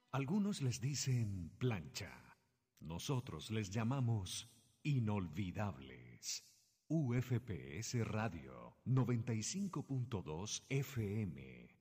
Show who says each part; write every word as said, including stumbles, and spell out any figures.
Speaker 1: Algunos les dicen plancha. Nosotros les llamamos inolvidables. U F P S Radio noventa y cinco punto dos F M.